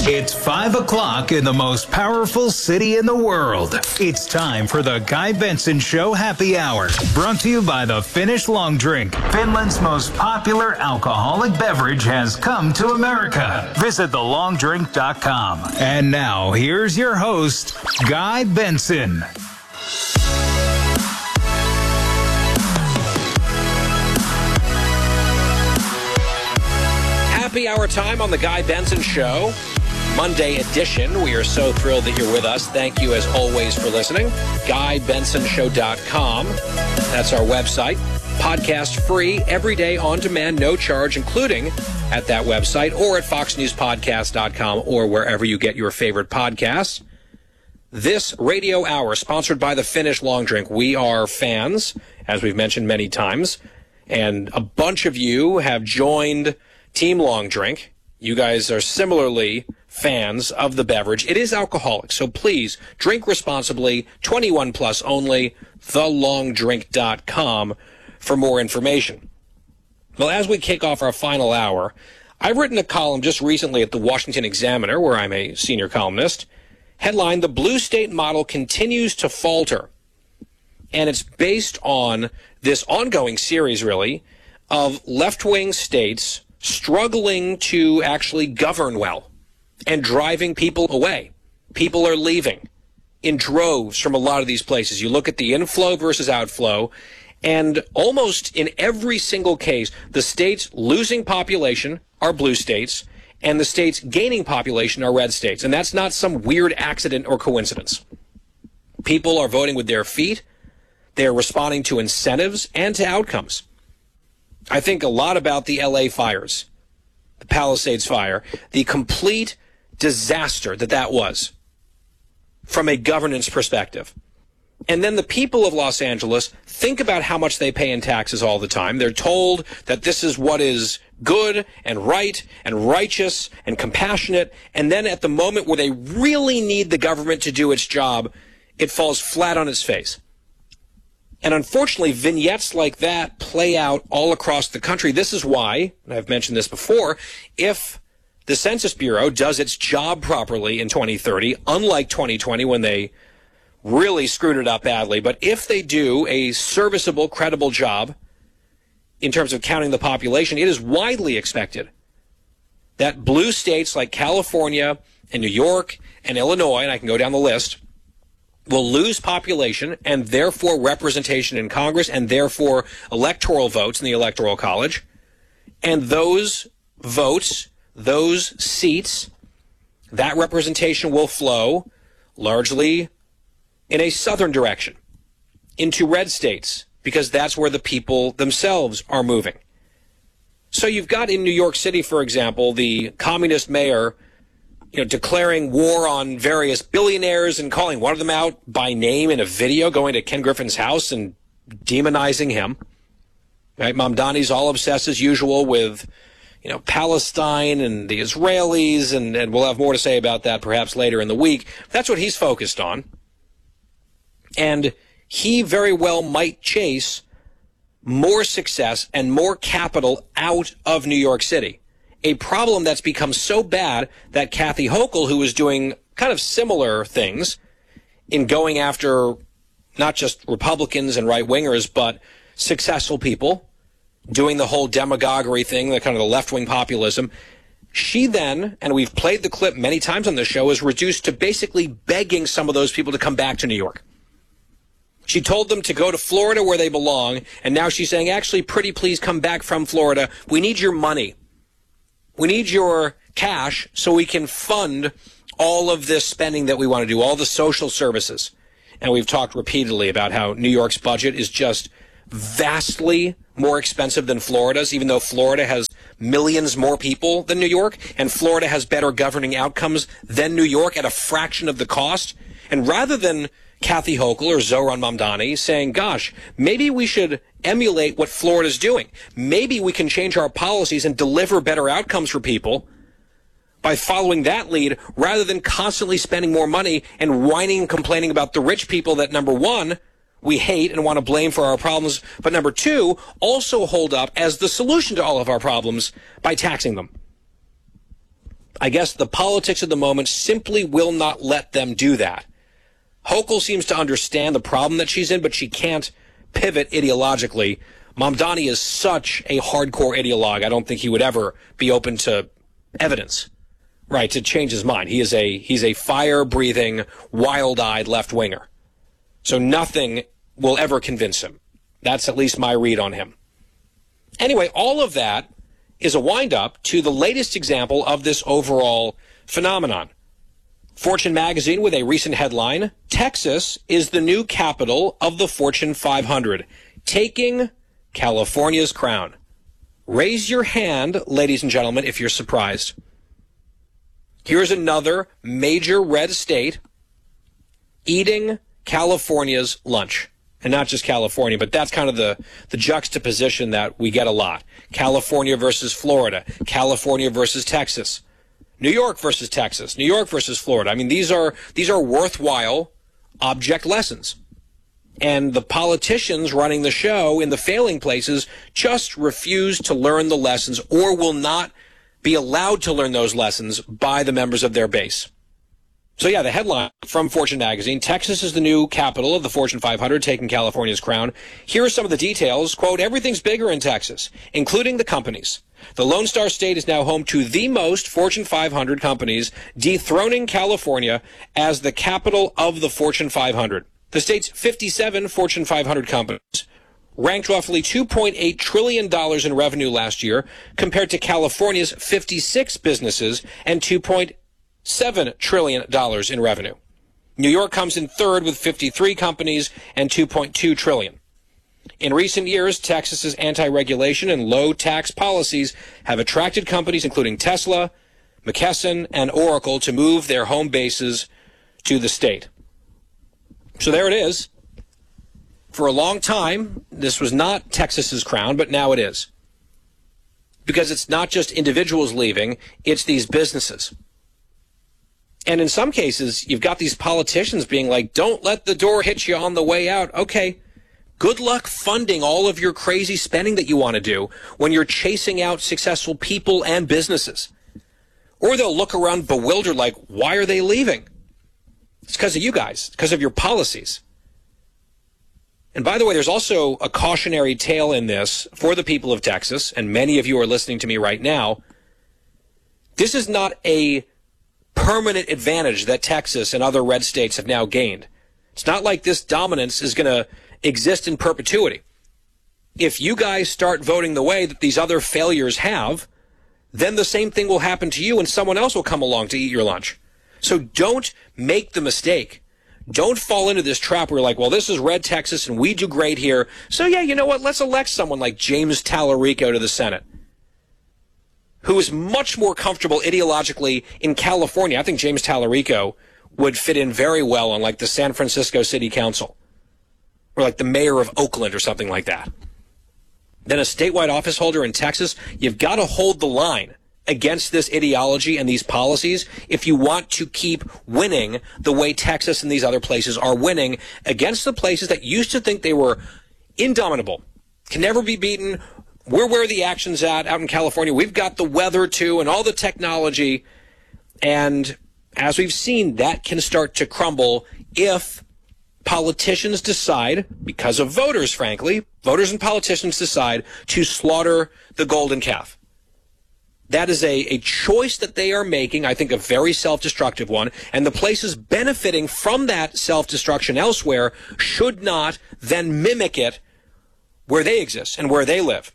It's 5 o'clock in the most powerful city in the world. It's time for the Guy Benson Show Happy Hour. Brought to you by the Finnish Long Drink. Finland's most popular alcoholic beverage has come to America. Visit thelongdrink.com. And now, here's your host, Guy Benson. Happy hour time on the Guy Benson Show, Monday edition. We are so thrilled that you're with us. Thank you, as always, for listening. GuyBensonShow.com. That's our website. Podcast free, every day on demand, no charge, including at that website or at FoxNewsPodcast.com or wherever you get your favorite podcasts. This radio hour, sponsored by the Finnish Long Drink. We are fans, as we've mentioned many times, and a bunch of you have joined Team Long Drink. You guys are similarly fans of the beverage. It is alcoholic, so please drink responsibly, 21 plus only, thelongdrink.com for more information. Well, as we kick off our final hour, I've written a column just recently at the Washington Examiner, where I'm a senior columnist, headlined, "The Blue State Model Continues to Falter." And it's based on this ongoing series, really, of left-wing states struggling to actually govern well and driving people away. People are leaving in droves from a lot of these places. You look at the inflow versus outflow, and almost in every single case, the states losing population are blue states, and the states gaining population are red states. And that's not some weird accident or coincidence. People are voting with their feet. They're responding to incentives and to outcomes. I think a lot about the LA fires, the Palisades fire, the complete disaster that was from a governance perspective. And then the people of Los Angeles think about how much they pay in taxes all the time. They're told that this is what is good and right and righteous and compassionate. And then at the moment where they really need the government to do its job, it falls flat on its face. And unfortunately, vignettes like that play out all across the country. This is why, and I've mentioned this before, if the Census Bureau does its job properly in 2030, unlike 2020 when they really screwed it up badly, but if they do a serviceable, credible job in terms of counting the population, it is widely expected that blue states like California and New York and Illinois, and I can go down the list, will lose population and therefore representation in Congress and therefore electoral votes in the Electoral College. And those votes, those seats, that representation will flow largely in a southern direction into red states, because that's where the people themselves are moving. So you've got in New York City, for example, the communist mayor declaring war on various billionaires and calling one of them out by name in a video, going to Ken Griffin's house and demonizing him. Right? Mamdani's all obsessed as usual with, Palestine and the Israelis, and we'll have more to say about that perhaps later in the week. That's what he's focused on. And he very well might chase more success and more capital out of New York City. A problem that's become so bad that Kathy Hochul, who is doing kind of similar things in going after not just Republicans and right-wingers, but successful people, doing the whole demagoguery thing, the kind of the left-wing populism, she then, and we've played the clip many times on the show, is reduced to basically begging some of those people to come back to New York. She told them to go to Florida where they belong, and now she's saying, actually, pretty please come back from Florida. We need your money. We need your cash so we can fund all of this spending that we want to do, all the social services. And we've talked repeatedly about how New York's budget is just vastly more expensive than Florida's, even though Florida has millions more people than New York, and Florida has better governing outcomes than New York at a fraction of the cost. And rather than Kathy Hochul or Zohran Mamdani saying, gosh, maybe we should emulate what Florida's doing. Maybe we can change our policies and deliver better outcomes for people by following that lead, rather than constantly spending more money and whining and complaining about the rich people that, number one, we hate and want to blame for our problems, but number two, also hold up as the solution to all of our problems by taxing them. I guess the politics of the moment simply will not let them do that. Hochul seems to understand the problem that she's in, but she can't pivot ideologically. Mamdani is such a hardcore ideologue, I don't think he would ever be open to evidence, right, to change his mind. He's a fire-breathing, wild-eyed left-winger. So nothing will ever convince him. That's at least my read on him. Anyway, all of that is a wind-up to the latest example of this overall phenomenon. Fortune magazine with a recent headline, Texas is the new capital of the Fortune 500, taking California's crown. Raise your hand, ladies and gentlemen, if you're surprised. Here's another major red state eating California's lunch. And not just California, but that's kind of the juxtaposition that we get a lot. California versus Florida, California versus Texas, New York versus Texas, New York versus Florida. I mean, these are worthwhile object lessons. And the politicians running the show in the failing places just refuse to learn the lessons or will not be allowed to learn those lessons by the members of their base. So yeah, the headline from Fortune magazine, Texas is the new capital of the Fortune 500, taking California's crown. Here are some of the details. Quote, everything's bigger in Texas, including the companies. The Lone Star State is now home to the most Fortune 500 companies, dethroning California as the capital of the Fortune 500. The state's 57 Fortune 500 companies ranked roughly $2.8 trillion in revenue last year, compared to California's 56 businesses and $2.7 trillion in revenue. New York comes in third with 53 companies and $2.2 trillion. In recent years, Texas's anti-regulation and low-tax policies have attracted companies including Tesla, McKesson, and Oracle to move their home bases to the state. So there it is. For a long time, this was not Texas's crown, but now it is. Because it's not just individuals leaving, it's these businesses. And in some cases, you've got these politicians being like, don't let the door hit you on the way out. Okay, good luck funding all of your crazy spending that you want to do when you're chasing out successful people and businesses. Or they'll look around bewildered like, why are they leaving? It's because of you guys. It's because of your policies. And by the way, there's also a cautionary tale in this for the people of Texas, and many of you are listening to me right now. This is not a permanent advantage that Texas and other red states have now gained. It's not like this dominance is going to exist in perpetuity. If you guys start voting the way that these other failures have, then the same thing will happen to you and someone else will come along to eat your lunch. So don't make the mistake. Don't fall into this trap where you're like, well, this is red Texas and we do great here. So yeah, you know what? Let's elect someone like James Tallarico to the Senate, who is much more comfortable ideologically in California. I think James Tallarico would fit in very well on like the San Francisco City Council or like the mayor of Oakland or something like that. Then a statewide office holder in Texas, you've got to hold the line against this ideology and these policies if you want to keep winning the way Texas and these other places are winning against the places that used to think they were indomitable, can never be beaten. We're where the action's at out in California. We've got the weather too and all the technology. And as we've seen, that can start to crumble if politicians decide, because of voters, frankly, voters and politicians decide to slaughter the golden calf. That is a choice that they are making, I think a very self-destructive one, and the places benefiting from that self-destruction elsewhere should not then mimic it where they exist and where they live.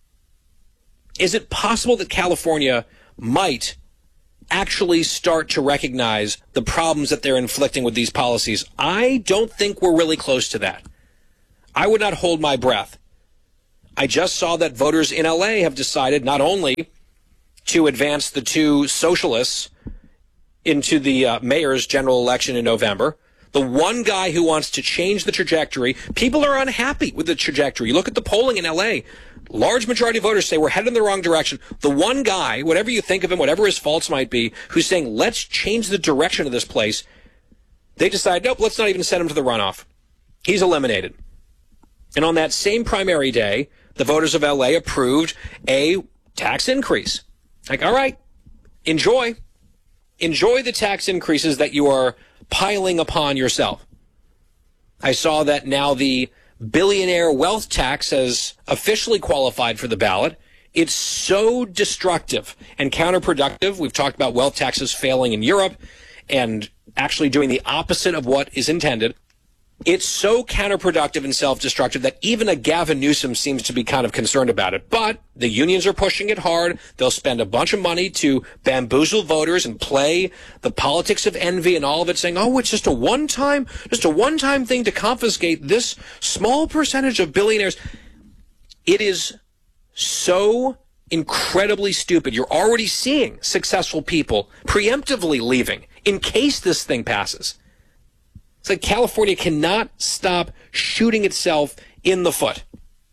Is it possible that California might actually start to recognize the problems that they're inflicting with these policies? I don't think we're really close to that. I would not hold my breath. I just saw that voters in LA have decided not only to advance the two socialists into the mayor's general election in November, the one guy who wants to change the trajectory. People are unhappy with the trajectory. Look at the polling in LA. Large majority of voters say we're headed in the wrong direction. The one guy, whatever you think of him, whatever his faults might be, who's saying, let's change the direction of this place, they decide, nope, let's not even send him to the runoff. He's eliminated. And on that same primary day, the voters of LA approved a tax increase. Like, all right, enjoy. enjoy the tax increases that you are piling upon yourself. I saw that now the billionaire wealth tax has officially qualified for the ballot. It's so destructive and counterproductive. We've talked about wealth taxes failing in Europe and actually doing the opposite of what is intended. It's so counterproductive and self-destructive that even a Gavin Newsom seems to be kind of concerned about it. But the unions are pushing it hard. They'll spend a bunch of money to bamboozle voters and play the politics of envy and all of it, saying, oh, it's just a one-time thing to confiscate this small percentage of billionaires. It is so incredibly stupid. You're already seeing successful people preemptively leaving in case this thing passes. It's like California cannot stop shooting itself in the foot.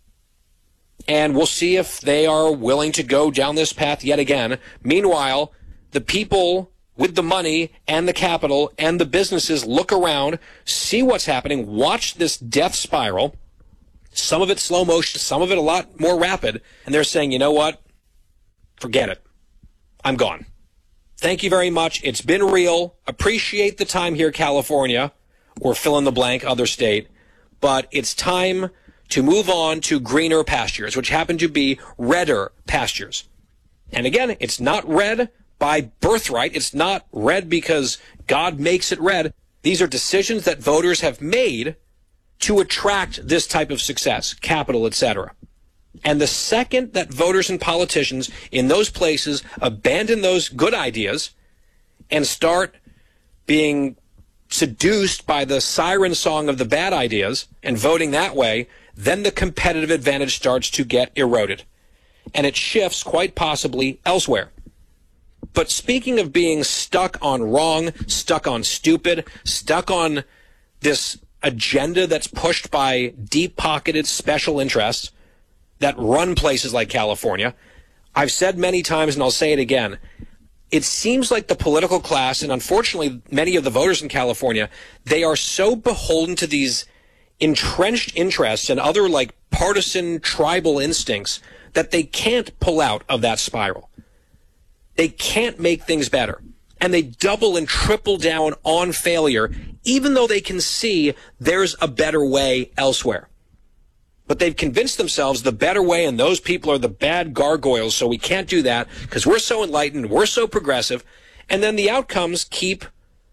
And we'll see if they are willing to go down this path yet again. Meanwhile, the people with the money and the capital and the businesses look around, see what's happening, watch this death spiral, some of it slow motion, some of it a lot more rapid, and they're saying, you know what? Forget it. I'm gone. Thank you very much. It's been real. Appreciate the time here, California, or fill in the blank, other state. But it's time to move on to greener pastures, which happen to be redder pastures. And again, it's not red by birthright. It's not red because God makes it red. These are decisions that voters have made to attract this type of success, capital, etc. And the second that voters and politicians in those places abandon those good ideas and start being seduced by the siren song of the bad ideas and voting that way, then the competitive advantage starts to get eroded. And it shifts quite possibly elsewhere. But speaking of being stuck on wrong, stuck on stupid, stuck on this agenda that's pushed by deep-pocketed special interests that run places like California, I've said many times and I'll say it again, it seems like the political class, and unfortunately many of the voters in California, they are so beholden to these entrenched interests and other like partisan tribal instincts that they can't pull out of that spiral. They can't make things better. And they double and triple down on failure, even though they can see there's a better way elsewhere. But they've convinced themselves the better way and those people are the bad gargoyles, so we can't do that because we're so enlightened, we're so progressive, and then the outcomes keep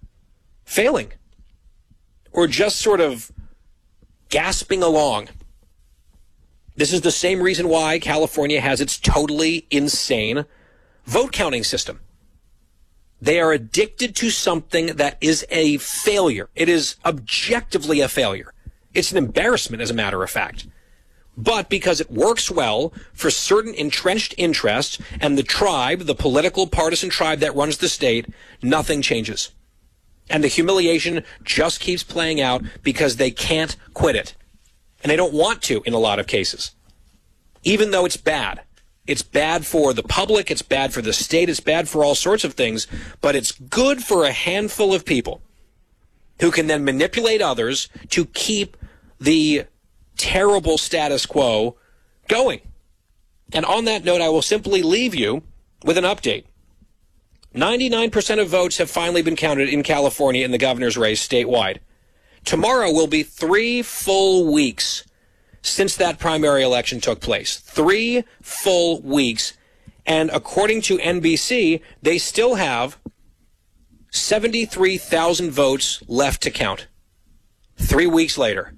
failing or just sort of gasping along. This is the same reason why California has its totally insane vote counting system. They are addicted to something that is a failure. It is objectively a failure. It's an embarrassment, as a matter of fact. But because it works well for certain entrenched interests and the tribe, the political partisan tribe that runs the state, nothing changes. And the humiliation just keeps playing out because they can't quit it. And they don't want to in a lot of cases. Even though it's bad. It's bad for the public, it's bad for the state, it's bad for all sorts of things, but it's good for a handful of people who can then manipulate others to keep the terrible status quo going. And on that note, I will simply leave you with an update. 99% of votes have finally been counted in California in the governor's race statewide. Tomorrow will be 3 full weeks since that primary election took place. 3 full weeks. And according to NBC, they still have 73,000 votes left to count. 3 weeks later.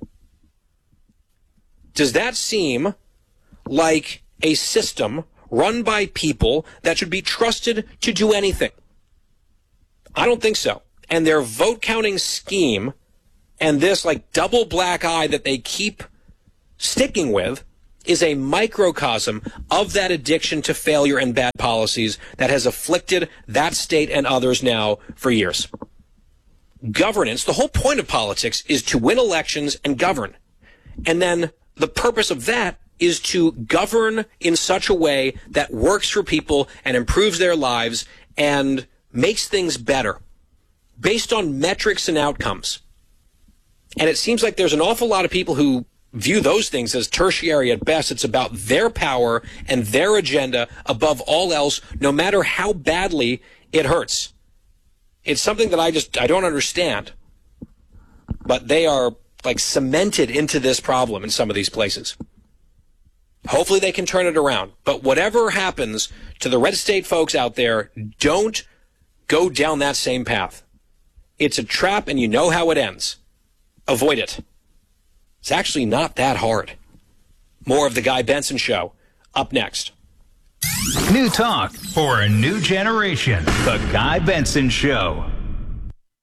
Does that seem like a system run by people that should be trusted to do anything? I don't think so. And their vote counting scheme and this like double black eye that they keep sticking with is a microcosm of that addiction to failure and bad policies that has afflicted that state and others now for years. Governance, the whole point of politics is to win elections and govern. And then the purpose of that is to govern in such a way that works for people and improves their lives and makes things better based on metrics and outcomes. And it seems like there's an awful lot of people who view those things as tertiary at best. It's about their power and their agenda above all else, no matter how badly it hurts. It's something that I don't understand. But they are like cemented into this problem in some of these places. Hopefully they can turn it around. But whatever happens to the red state folks out there, don't go down that same path. It's a trap and you know how it ends. Avoid it. It's actually not that hard. More of the Guy Benson Show up next. New talk for a new generation. The Guy Benson Show.